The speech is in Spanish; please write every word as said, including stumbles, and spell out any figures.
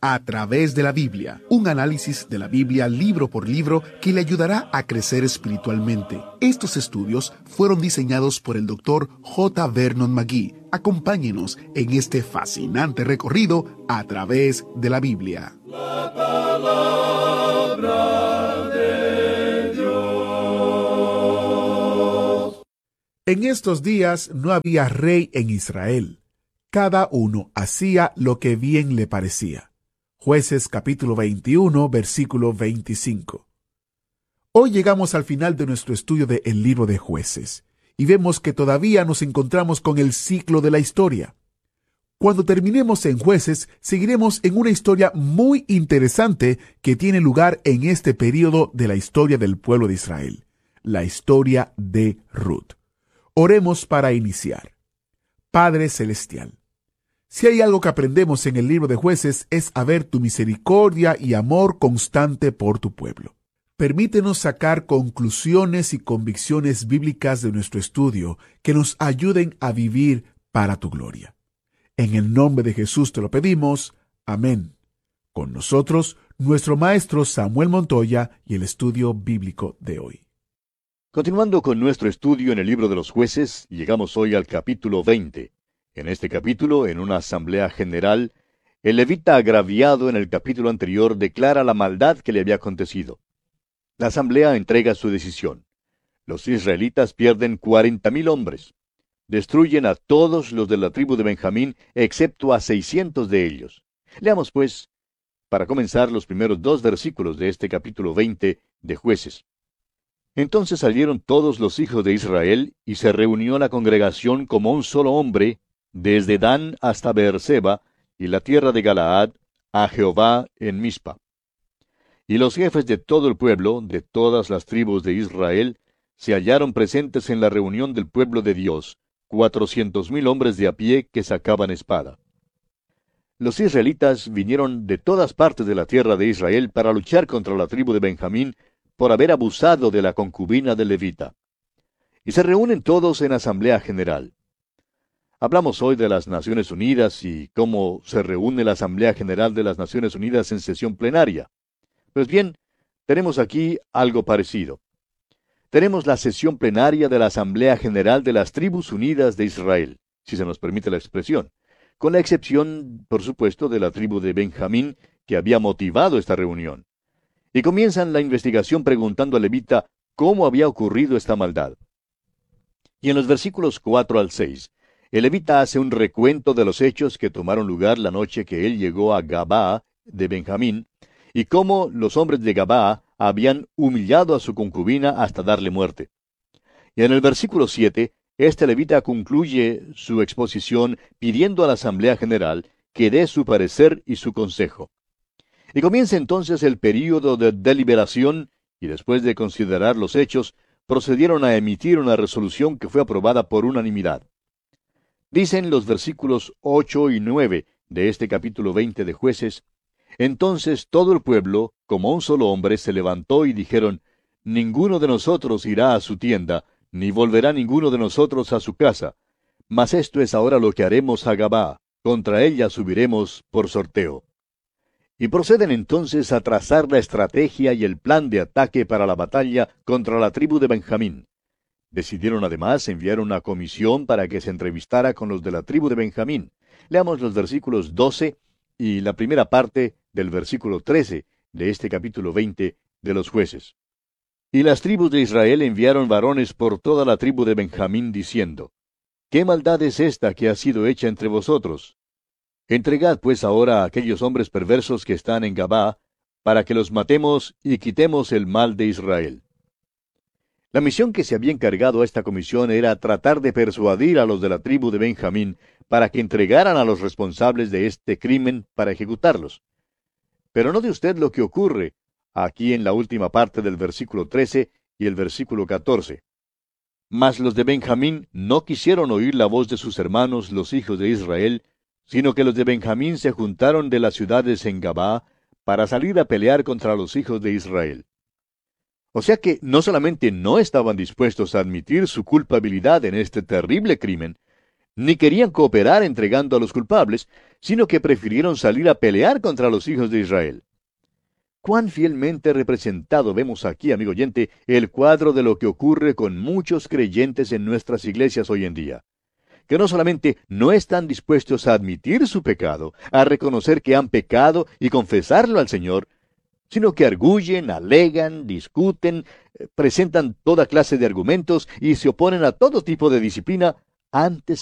A través de la Biblia, un análisis de la Biblia libro por libro que le ayudará a crecer espiritualmente. Estos estudios fueron diseñados por el doctor J. Vernon McGee. Acompáñenos en este fascinante recorrido a través de la Biblia. La palabra de Dios. En estos días no había rey en Israel. Cada uno hacía lo que bien le parecía. Jueces capítulo veintiuno, versículo veinticinco. Hoy llegamos al final de nuestro estudio de El libro de Jueces, y vemos que todavía nos encontramos con el ciclo de la historia. Cuando terminemos en Jueces, seguiremos en una historia muy interesante que tiene lugar en este período de la historia del pueblo de Israel, la historia de Ruth. Oremos para iniciar. Padre Celestial, si hay algo que aprendemos en el libro de Jueces es a ver tu misericordia y amor constante por tu pueblo. Permítenos sacar conclusiones y convicciones bíblicas de nuestro estudio que nos ayuden a vivir para tu gloria. En el nombre de Jesús te lo pedimos. Amén. Con nosotros, nuestro maestro Samuel Montoya y el estudio bíblico de hoy. Continuando con nuestro estudio en el libro de los Jueces, llegamos hoy al capítulo veinte. En este capítulo, en una asamblea general, el levita agraviado en el capítulo anterior declara la maldad que le había acontecido. La asamblea entrega su decisión. Los israelitas pierden cuarenta mil hombres. Destruyen a todos los de la tribu de Benjamín, excepto a seiscientos de ellos. Leamos, pues, para comenzar, los primeros dos versículos de este capítulo veinte de Jueces. Entonces salieron todos los hijos de Israel, y se reunió la congregación como un solo hombre, desde Dan hasta Beerseba, y la tierra de Galaad, a Jehová en Mizpa. Y los jefes de todo el pueblo, de todas las tribus de Israel, se hallaron presentes en la reunión del pueblo de Dios, cuatrocientos mil hombres de a pie que sacaban espada. Los israelitas vinieron de todas partes de la tierra de Israel para luchar contra la tribu de Benjamín por haber abusado de la concubina del levita. Y se reúnen todos en asamblea general. Hablamos hoy de las Naciones Unidas y cómo se reúne la Asamblea General de las Naciones Unidas en sesión plenaria. Pues bien, tenemos aquí algo parecido. Tenemos la sesión plenaria de la Asamblea General de las Tribus Unidas de Israel, si se nos permite la expresión, con la excepción, por supuesto, de la tribu de Benjamín, que había motivado esta reunión. Y comienzan la investigación preguntando al levita cómo había ocurrido esta maldad. Y en los versículos cuatro al seis, el levita hace un recuento de los hechos que tomaron lugar la noche que él llegó a Gabaa de Benjamín, y cómo los hombres de Gabaa habían humillado a su concubina hasta darle muerte. Y en el versículo siete, este levita concluye su exposición pidiendo a la Asamblea General que dé su parecer y su consejo. Y comienza entonces el período de deliberación, y después de considerar los hechos, procedieron a emitir una resolución que fue aprobada por unanimidad. Dicen los versículos ocho y nueve de este capítulo veinte de Jueces: Entonces todo el pueblo, como un solo hombre, se levantó y dijeron: Ninguno de nosotros irá a su tienda, ni volverá ninguno de nosotros a su casa. Mas esto es ahora lo que haremos a Gabaa, contra ella subiremos por sorteo. Y proceden entonces a trazar la estrategia y el plan de ataque para la batalla contra la tribu de Benjamín. Decidieron además enviar una comisión para que se entrevistara con los de la tribu de Benjamín. Leamos los versículos doce y la primera parte del versículo trece de este capítulo veinte de los Jueces. Y las tribus de Israel enviaron varones por toda la tribu de Benjamín, diciendo: ¿Qué maldad es esta que ha sido hecha entre vosotros? Entregad pues ahora a aquellos hombres perversos que están en Gabaa, para que los matemos y quitemos el mal de Israel. La misión que se había encargado a esta comisión era tratar de persuadir a los de la tribu de Benjamín para que entregaran a los responsables de este crimen para ejecutarlos. Pero note usted lo que ocurre aquí en la última parte del versículo trece y el versículo catorce. Mas los de Benjamín no quisieron oír la voz de sus hermanos, los hijos de Israel, sino que los de Benjamín se juntaron de las ciudades en Gabaa para salir a pelear contra los hijos de Israel. O sea que no solamente no estaban dispuestos a admitir su culpabilidad en este terrible crimen, ni querían cooperar entregando a los culpables, sino que prefirieron salir a pelear contra los hijos de Israel. Cuán fielmente representado vemos aquí, amigo oyente, el cuadro de lo que ocurre con muchos creyentes en nuestras iglesias hoy en día, que no solamente no están dispuestos a admitir su pecado, a reconocer que han pecado y confesarlo al Señor, sino que arguyen, alegan, discuten, eh, presentan toda clase de argumentos y se oponen a todo tipo de disciplina antes